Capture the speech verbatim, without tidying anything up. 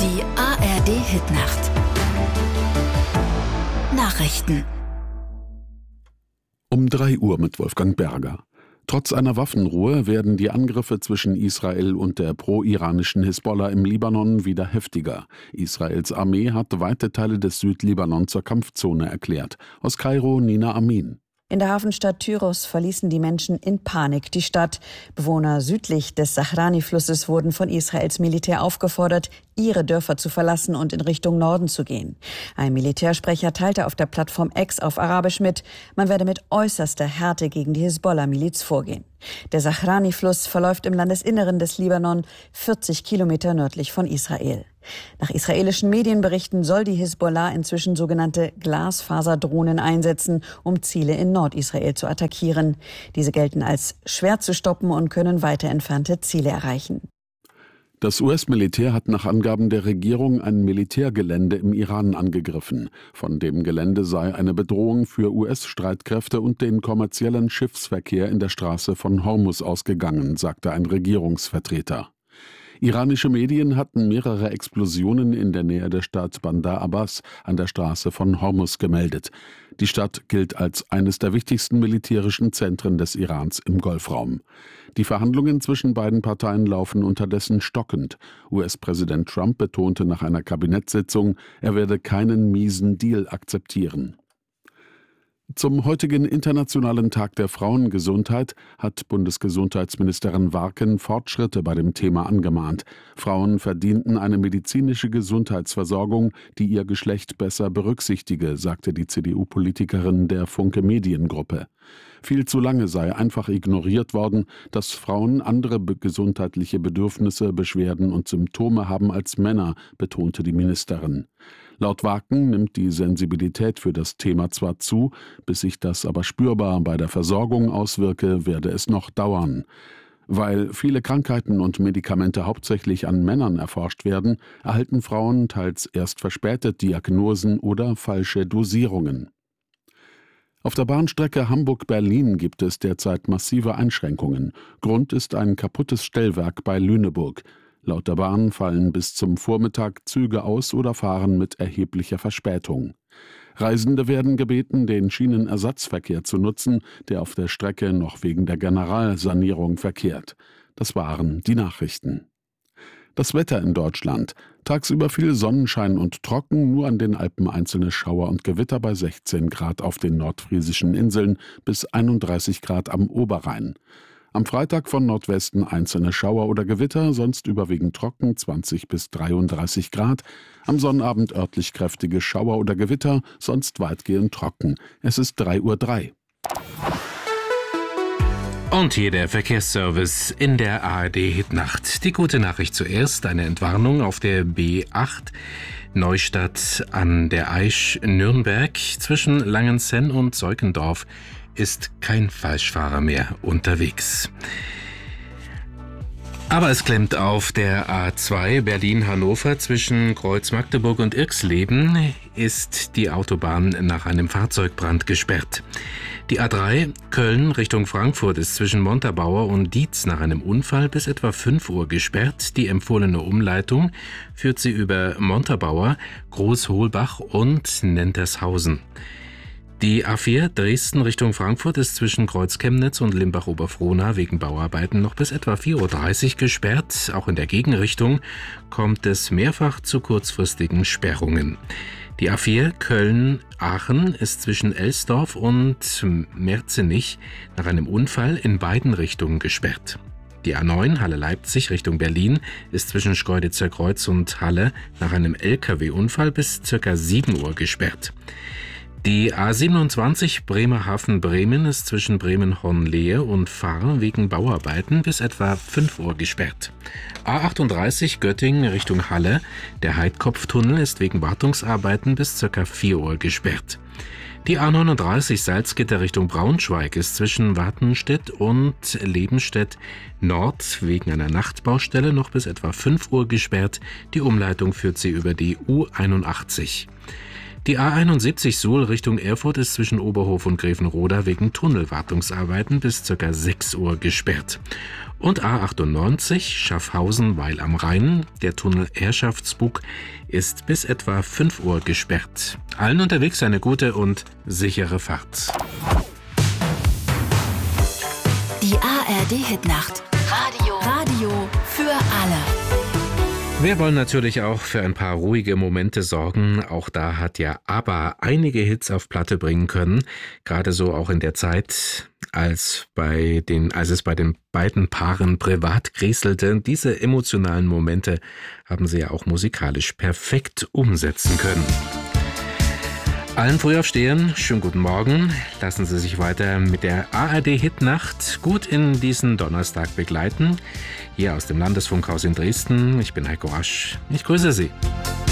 Die A R D-Hitnacht. Nachrichten. Um drei Uhr mit Wolfgang Berger. Trotz einer Waffenruhe werden die Angriffe zwischen Israel und der pro-iranischen Hisbollah im Libanon wieder heftiger. Israels Armee hat weite Teile des Südlibanon zur Kampfzone erklärt. Aus Kairo Nina Amin. In der Hafenstadt Tyros verließen die Menschen in Panik die Stadt. Bewohner südlich des Sahrani-Flusses wurden von Israels Militär aufgefordert, ihre Dörfer zu verlassen und in Richtung Norden zu gehen. Ein Militärsprecher teilte auf der Plattform X auf Arabisch mit, man werde mit äußerster Härte gegen die Hisbollah-Miliz vorgehen. Der Sahrani-Fluss verläuft im Landesinneren des Libanon, vierzig Kilometer nördlich von Israel. Nach israelischen Medienberichten soll die Hisbollah inzwischen sogenannte Glasfaserdrohnen einsetzen, um Ziele in Nordisrael zu attackieren. Diese gelten als schwer zu stoppen und können weiter entfernte Ziele erreichen. Das U S-Militär hat nach Angaben der Regierung ein Militärgelände im Iran angegriffen. Von dem Gelände sei eine Bedrohung für U S-Streitkräfte und den kommerziellen Schiffsverkehr in der Straße von Hormuz ausgegangen, sagte ein Regierungsvertreter. Iranische Medien hatten mehrere Explosionen in der Nähe der Stadt Bandar Abbas an der Straße von Hormuz gemeldet. Die Stadt gilt als eines der wichtigsten militärischen Zentren des Irans im Golfraum. Die Verhandlungen zwischen beiden Parteien laufen unterdessen stockend. U S-Präsident Trump betonte nach einer Kabinettssitzung, er werde keinen miesen Deal akzeptieren. Zum heutigen Internationalen Tag der Frauengesundheit hat Bundesgesundheitsministerin Warken Fortschritte bei dem Thema angemahnt. Frauen verdienten eine medizinische Gesundheitsversorgung, die ihr Geschlecht besser berücksichtige, sagte die C D U-Politikerin der Funke Mediengruppe. Viel zu lange sei einfach ignoriert worden, dass Frauen andere be- gesundheitliche Bedürfnisse, Beschwerden und Symptome haben als Männer, betonte die Ministerin. Laut Warken nimmt die Sensibilität für das Thema zwar zu, bis sich das aber spürbar bei der Versorgung auswirke, werde es noch dauern. Weil viele Krankheiten und Medikamente hauptsächlich an Männern erforscht werden, erhalten Frauen teils erst verspätet Diagnosen oder falsche Dosierungen. Auf der Bahnstrecke Hamburg-Berlin gibt es derzeit massive Einschränkungen. Grund ist ein kaputtes Stellwerk bei Lüneburg. Laut der Bahn fallen bis zum Vormittag Züge aus oder fahren mit erheblicher Verspätung. Reisende werden gebeten, den Schienenersatzverkehr zu nutzen, der auf der Strecke noch wegen der Generalsanierung verkehrt. Das waren die Nachrichten. Das Wetter in Deutschland. Tagsüber viel Sonnenschein und trocken, nur an den Alpen einzelne Schauer und Gewitter bei sechzehn Grad auf den nordfriesischen Inseln bis einunddreißig Grad am Oberrhein. Am Freitag von Nordwesten einzelne Schauer oder Gewitter, sonst überwiegend trocken, zwanzig bis dreiunddreißig Grad. Am Sonnabend örtlich kräftige Schauer oder Gewitter, sonst weitgehend trocken. Es ist drei Uhr drei. Und hier der Verkehrsservice in der A R D-Hitnacht. Die gute Nachricht zuerst, eine Entwarnung auf der B acht Neustadt an der Aisch Nürnberg zwischen Langenzenn und Seukendorf ist kein Falschfahrer mehr unterwegs. Aber es klemmt auf der A zwei Berlin-Hannover zwischen Kreuz-Magdeburg und Irxleben ist die Autobahn nach einem Fahrzeugbrand gesperrt. Die A drei Köln Richtung Frankfurt ist zwischen Montabaur und Dietz nach einem Unfall bis etwa fünf Uhr gesperrt. Die empfohlene Umleitung führt sie über Montabaur, Großholbach und Nentershausen. Die A vier Dresden Richtung Frankfurt ist zwischen Kreuz-Chemnitz und Limbach-Oberfrohna wegen Bauarbeiten noch bis etwa vier Uhr dreißig gesperrt. Auch in der Gegenrichtung kommt es mehrfach zu kurzfristigen Sperrungen. Die A vier Köln-Aachen ist zwischen Elsdorf und Merzenich nach einem Unfall in beiden Richtungen gesperrt. Die A neun Halle-Leipzig Richtung Berlin ist zwischen Schkeuditzer Kreuz und Halle nach einem L K W-Unfall bis ca. sieben Uhr gesperrt. Die A siebenundzwanzig Bremerhaven-Bremen ist zwischen Bremen-Hornlehe und Fahr wegen Bauarbeiten bis etwa fünf Uhr gesperrt. A achtunddreißig Göttingen Richtung Halle. Der Heidkopftunnel ist wegen Wartungsarbeiten bis ca. vier Uhr gesperrt. Die A neununddreißig Salzgitter Richtung Braunschweig ist zwischen Wartenstedt und Lebenstedt Nord wegen einer Nachtbaustelle noch bis etwa fünf Uhr gesperrt. Die Umleitung führt sie über die U einundachtzig. Die A einundsiebzig Suhl Richtung Erfurt ist zwischen Oberhof und Grevenroda wegen Tunnelwartungsarbeiten bis ca. sechs Uhr gesperrt. Und A achtundneunzig Schaffhausen-Weil am Rhein. Der Tunnel Herrschaftsbug ist bis etwa fünf Uhr gesperrt. Allen unterwegs eine gute und sichere Fahrt. Die A R D-Hitnacht. Radio. Radio für alle. Wir wollen natürlich auch für ein paar ruhige Momente sorgen. Auch da hat ja ABBA einige Hits auf Platte bringen können. Gerade so auch in der Zeit, als, bei den, als es bei den beiden Paaren privat kriselte. Diese emotionalen Momente haben sie ja auch musikalisch perfekt umsetzen können. Allen Frühaufstehern, schönen guten Morgen. Lassen Sie sich weiter mit der A R D-Hitnacht gut in diesen Donnerstag begleiten. Hier aus dem Landesfunkhaus in Dresden. Ich bin Heiko Rasch. Ich grüße Sie.